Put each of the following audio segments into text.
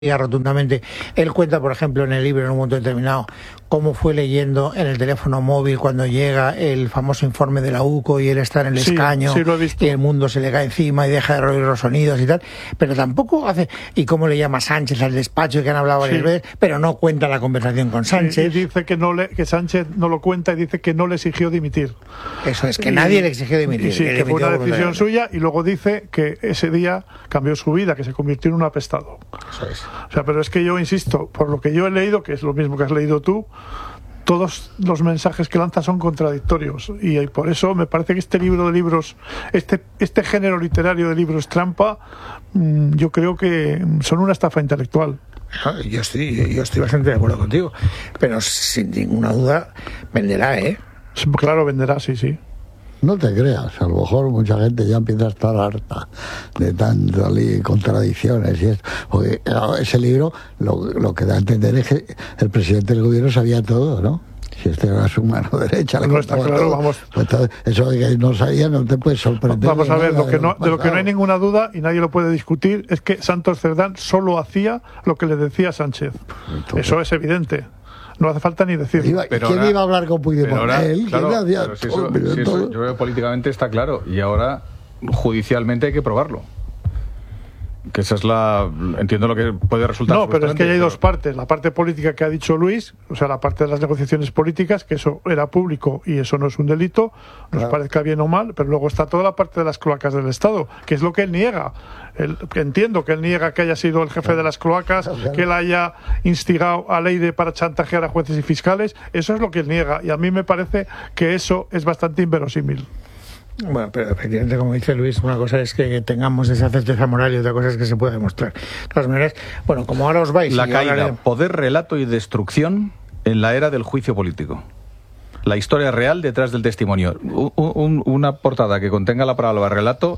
rotundamente. Él cuenta, por ejemplo, en el libro, en un momento determinado, cómo fue leyendo en el teléfono móvil cuando llega el famoso informe de la UCO y él está en el escaño y el mundo se le cae encima y deja de oír los sonidos y tal, pero tampoco hace, y cómo le llama Sánchez al despacho, que han hablado varias veces, pero no cuenta la conversación con Sánchez. Y dice que Sánchez no lo cuenta y dice que no le exigió dimitir. Eso es, que nadie le exigió dimitir. Sí, que fue una decisión suya, y luego dice que ese día cambió su vida, que se convirtió en un apestado. Eso es. O sea, pero es que yo insisto, por lo que yo he leído, que es lo mismo que has leído tú, todos los mensajes que lanza son contradictorios, y por eso me parece que este libro de libros, este género literario de libros trampa, yo creo que son una estafa intelectual. Yo estoy bastante de acuerdo contigo, pero sin ninguna duda venderá, ¿eh? Claro, venderá, sí. No te creas, a lo mejor mucha gente ya empieza a estar harta de tantas contradicciones y eso. Porque ese libro lo que da a entender es que el presidente del gobierno sabía todo, ¿no? Si este era su mano derecha, le contaba claro, todo. Vamos. Pues eso de que no sabía no te puede sorprender. Vamos a ver, de lo que no hay ninguna duda y nadie lo puede discutir es que Santos Cerdán solo hacía lo que le decía Sánchez. Entonces, eso es evidente. No hace falta ni decirlo. ¿Quién iba a hablar con Puigdemont? Él, claro, pero si eso, yo creo que políticamente está claro, y ahora judicialmente hay que probarlo. Que esa es entiendo lo que puede resultar. No, pero es que hay dos partes. La parte política que ha dicho Luis, o sea, la parte de las negociaciones políticas, que eso era público y eso no es un delito, nos parezca bien o mal, pero luego está toda la parte de las cloacas del Estado, que es lo que él niega. Entiendo que él niega que haya sido el jefe de las cloacas, que él haya instigado a Leire para chantajear a jueces y fiscales. Eso es lo que él niega, y a mí me parece que eso es bastante inverosímil. Bueno, pero efectivamente, como dice Luis, una cosa es que tengamos esa certeza moral y otra cosa es que se pueda demostrar. De todas maneras, bueno, como ahora os vais... La caída, poder, relato y destrucción en la era del juicio político. La historia real detrás del testimonio. Una portada que contenga la palabra relato,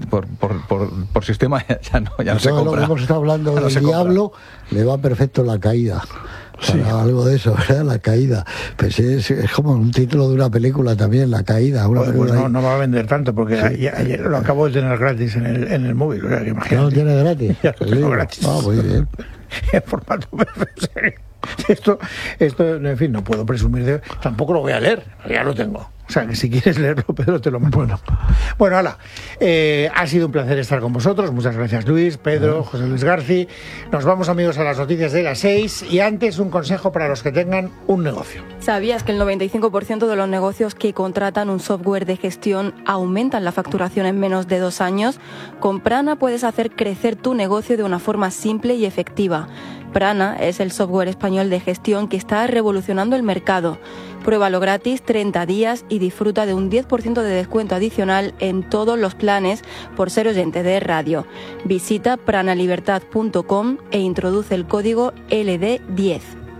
por sistema, ya no se compra. Lo que hemos estado hablando del diablo, le va perfecto La caída. Algo de eso, ¿verdad? La caída. Pues es como un título de una película también, La caída. No va a vender tanto, porque ayer lo acabo de tener gratis en el móvil. O sea, que imagínate. ¿No lo tiene gratis? Ya lo tengo gratis. Muy bien. En formato esto, en fin, no puedo presumir de... Tampoco lo voy a leer, ya lo tengo. O sea, que si quieres leerlo, Pedro, te lo mando. Bueno, hala. Ha sido un placer estar con vosotros. Muchas gracias, Luis, Pedro, José Luis García. Nos vamos, amigos, a las noticias de las 6. Y antes, un consejo para los que tengan un negocio. ¿Sabías que el 95% de los negocios que contratan un software de gestión aumentan la facturación en menos de 2 años? Con Prana puedes hacer crecer tu negocio de una forma simple y efectiva. Prana es el software español de gestión que está revolucionando el mercado. Pruébalo gratis 30 días y disfruta de un 10% de descuento adicional en todos los planes por ser oyente de radio. Visita pranalibertad.com e introduce el código LD10.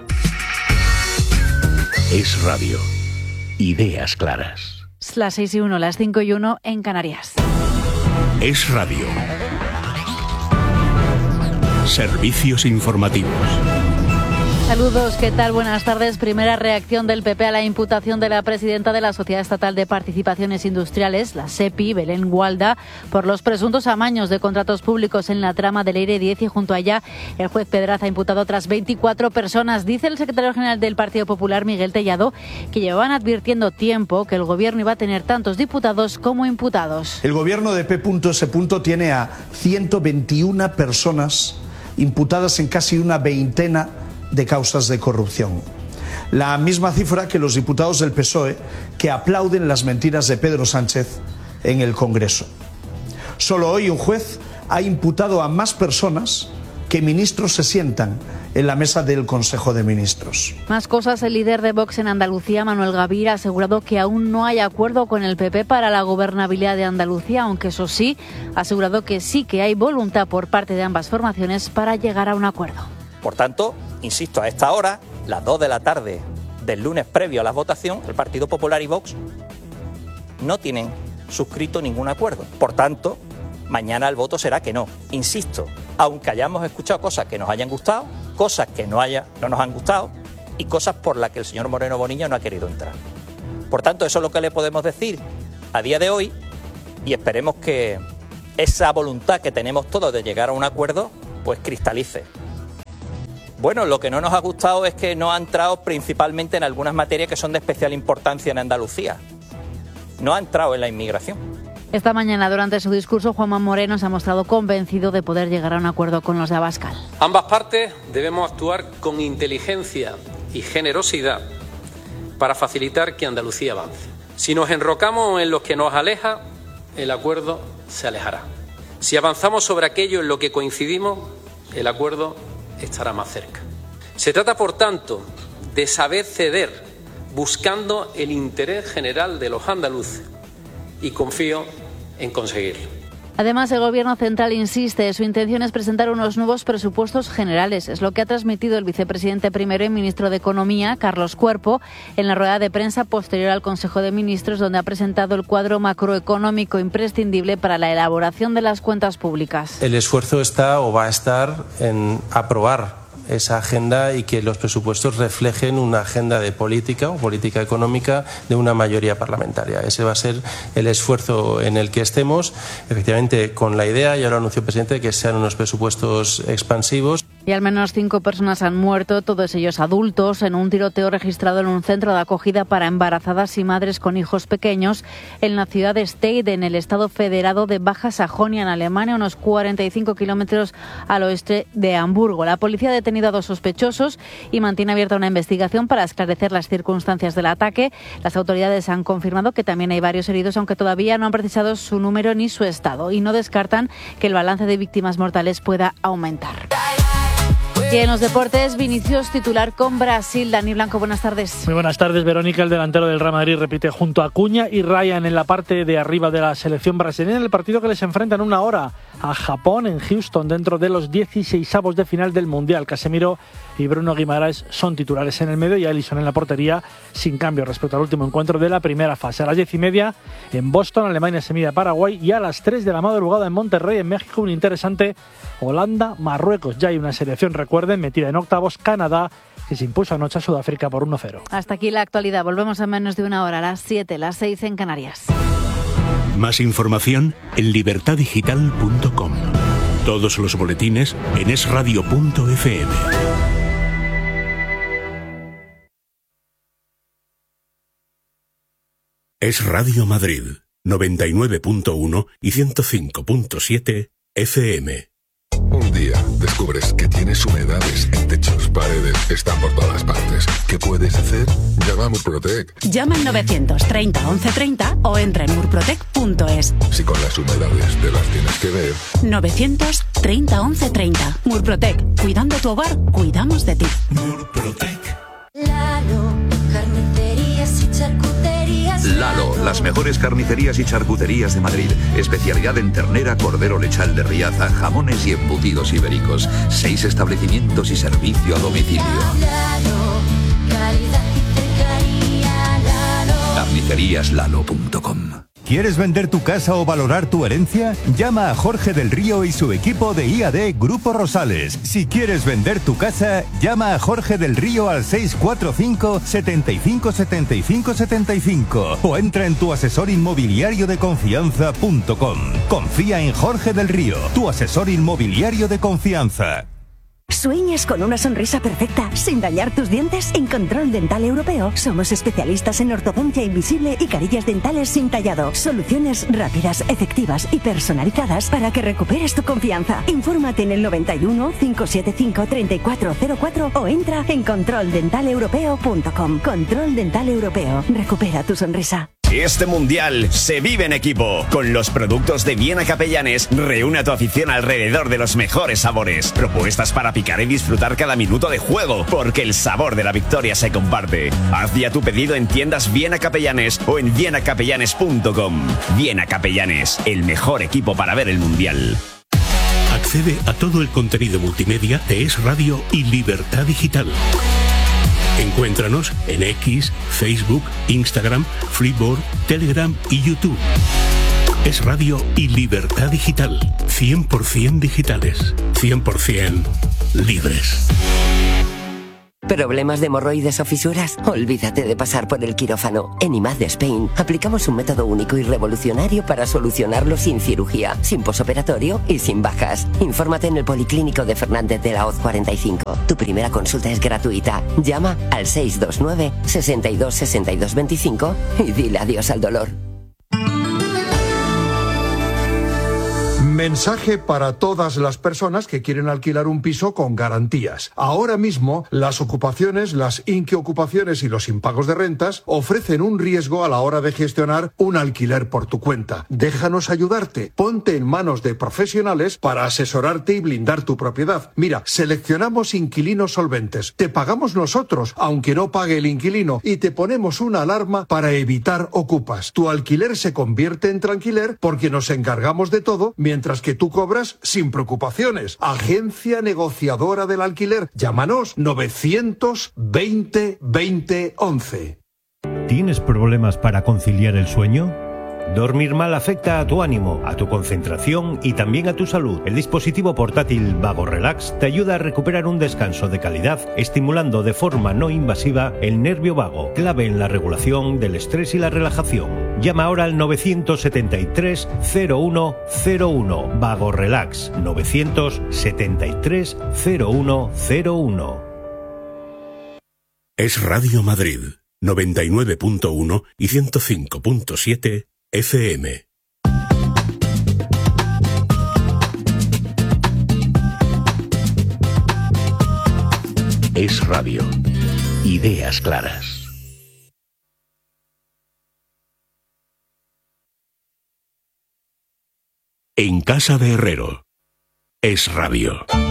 Es radio. Ideas claras. Las 6:01, las 5:01 en Canarias. Es radio. Servicios informativos. Saludos, ¿qué tal? Buenas tardes. Primera reacción del PP a la imputación de la presidenta de la Sociedad Estatal de Participaciones Industriales, la SEPI, Belén Gualda, por los presuntos amaños de contratos públicos en la trama del Leire 10, y junto a ella el juez Pedraza ha imputado a otras 24 personas. Dice el secretario general del Partido Popular, Miguel Tellado, que llevaban advirtiendo tiempo que el gobierno iba a tener tantos diputados como imputados. El gobierno de P.S. tiene a 121 personas imputadas en casi una veintena de causas de corrupción. La misma cifra que los diputados del PSOE que aplauden las mentiras de Pedro Sánchez en el Congreso. Solo hoy un juez ha imputado a más personas que ministros se sientan en la mesa del Consejo de Ministros. Más cosas. El líder de Vox en Andalucía, Manuel Gavira, ha asegurado que aún no hay acuerdo con el PP para la gobernabilidad de Andalucía, aunque eso sí, ha asegurado que sí que hay voluntad por parte de ambas formaciones para llegar a un acuerdo. Por tanto, insisto, a esta hora, las 2 de la tarde del lunes previo a la votación, el Partido Popular y Vox no tienen suscrito ningún acuerdo. Por tanto, mañana el voto será que no. Insisto, aunque hayamos escuchado cosas que nos hayan gustado, cosas que no nos han gustado y cosas por las que el señor Moreno Bonilla no ha querido entrar. Por tanto, eso es lo que le podemos decir a día de hoy, y esperemos que esa voluntad que tenemos todos de llegar a un acuerdo pues cristalice Bueno, lo que no nos ha gustado es que no ha entrado principalmente en algunas materias que son de especial importancia en Andalucía. No ha entrado en la inmigración. Esta mañana, durante su discurso, Juanma Moreno se ha mostrado convencido de poder llegar a un acuerdo con los de Abascal. Ambas partes debemos actuar con inteligencia y generosidad para facilitar que Andalucía avance. Si nos enrocamos en lo que nos aleja, el acuerdo se alejará. Si avanzamos sobre aquello en lo que coincidimos, el acuerdo estará más cerca. Se trata, por tanto, de saber ceder, buscando el interés general de los andaluces, y confío en conseguirlo. Además, el Gobierno central insiste, su intención es presentar unos nuevos presupuestos generales. Es lo que ha transmitido el vicepresidente primero y ministro de Economía, Carlos Cuerpo, en la rueda de prensa posterior al Consejo de Ministros, donde ha presentado el cuadro macroeconómico imprescindible para la elaboración de las cuentas públicas. El esfuerzo está o va a estar en aprobar esa agenda y que los presupuestos reflejen una agenda de política o política económica de una mayoría parlamentaria. Ese va a ser el esfuerzo en el que estemos, efectivamente con la idea, ya lo anunció el presidente, de que sean unos presupuestos expansivos. Y al menos 5 personas han muerto, todos ellos adultos, en un tiroteo registrado en un centro de acogida para embarazadas y madres con hijos pequeños en la ciudad de Stade, en el estado federado de Baja Sajonia, en Alemania, unos 45 kilómetros al oeste de Hamburgo. La policía ha detenido a 2 sospechosos y mantiene abierta una investigación para esclarecer las circunstancias del ataque. Las autoridades han confirmado que también hay varios heridos, aunque todavía no han precisado su número ni su estado, y no descartan que el balance de víctimas mortales pueda aumentar. Y en los deportes, Vinicius titular con Brasil. Dani Blanco, buenas tardes. Muy buenas tardes, Verónica. El delantero del Real Madrid repite junto a Acuña y Ryan en la parte de arriba de la selección brasileña en el partido que les enfrenta en una hora a Japón, en Houston, dentro de los 16avos de final del Mundial. Casemiro y Bruno Guimaraes son titulares en el medio y Alisson en la portería, sin cambio respecto al último encuentro de la primera fase. A las 10:30 en Boston, Alemania se mide a Paraguay, y a las 3 de la madrugada en Monterrey, en México, un interesante Holanda-Marruecos. Ya hay una selección, recuerden, metida en octavos, Canadá, que se impuso anoche a Sudáfrica por 1-0. Hasta aquí la actualidad. Volvemos en menos de una hora, a las 7, las 6 en Canarias. Más información en libertadigital.com. Todos los boletines en esradio.fm. Es Radio Madrid, 99.1 y 105.7 FM. Un día descubres que tienes humedades en techos, paredes, están por todas partes. ¿Qué puedes hacer? Llama a Murprotec. Llama al 930 1130 o entra en murprotec.es. Si con las humedades te las tienes que ver. 930 1130. Murprotec. Cuidando tu hogar, cuidamos de ti. Murprotec. Lalo, carnicerías y charcuterías. Lalo, las mejores carnicerías y charcuterías de Madrid. Especialidad en ternera, cordero lechal de Riaza, jamones y embutidos ibéricos. 6 establecimientos y servicio a domicilio. Lalo, calidad y cercanía. Lalo. Carniceríaslalo.com. ¿Quieres vender tu casa o valorar tu herencia? Llama a Jorge del Río y su equipo de IAD Grupo Rosales. Si quieres vender tu casa, llama a Jorge del Río al 645 75 75 75 o entra en tuasesorinmobiliariodeconfianza.com. Confía en Jorge del Río, tu asesor inmobiliario de confianza. ¿Sueñas con una sonrisa perfecta sin dañar tus dientes? En Control Dental Europeo somos especialistas en ortodoncia invisible y carillas dentales sin tallado. Soluciones rápidas, efectivas y personalizadas para que recuperes tu confianza. Infórmate en el 91 575 3404 o entra en controldentaleuropeo.com. Control Dental Europeo. Recupera tu sonrisa. Este mundial se vive en equipo. Con los productos de Viena Capellanes, reúne a tu afición alrededor de los mejores sabores. Propuestas para picar y disfrutar cada minuto de juego, porque el sabor de la victoria se comparte. Haz ya tu pedido en tiendas Viena Capellanes o en vienacapellanes.com. Viena Capellanes, el mejor equipo para ver el mundial. Accede a todo el contenido multimedia de Es Radio y Libertad Digital. Encuéntranos en X, Facebook, Instagram, Freeboard, Telegram y YouTube. Es Radio y Libertad Digital. 100% digitales. 100% libres. ¿Problemas de hemorroides o fisuras? Olvídate de pasar por el quirófano. En IMAD de Spain aplicamos un método único y revolucionario para solucionarlo sin cirugía, sin posoperatorio y sin bajas. Infórmate en el Policlínico de Fernández de la Hoz 45. Tu primera consulta es gratuita. Llama al 629 62 62 25 y dile adiós al dolor. Mensaje para todas las personas que quieren alquilar un piso con garantías. Ahora mismo, las ocupaciones, las inquiocupaciones y los impagos de rentas ofrecen un riesgo a la hora de gestionar un alquiler por tu cuenta. Déjanos ayudarte. Ponte en manos de profesionales para asesorarte y blindar tu propiedad. Mira, seleccionamos inquilinos solventes. Te pagamos nosotros, aunque no pague el inquilino, y te ponemos una alarma para evitar ocupas. Tu alquiler se convierte en tranquiler porque nos encargamos de todo, mientras que tú cobras sin preocupaciones. Agencia negociadora del alquiler. Llámanos 920 20 11. ¿Tienes problemas para conciliar el sueño? Dormir mal afecta a tu ánimo, a tu concentración y también a tu salud. El dispositivo portátil Vago Relax te ayuda a recuperar un descanso de calidad, estimulando de forma no invasiva el nervio vago, clave en la regulación del estrés y la relajación. Llama ahora al 973 0101. Vago Relax 973 0101. Es Radio Madrid 99.1 y 105.7 FM. Es radio. Ideas claras. En casa de Herrero. Es radio.